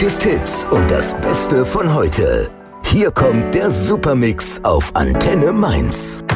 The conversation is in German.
Greatest Hits und das Beste von heute. Hier kommt der Supermix auf Antenne Mainz.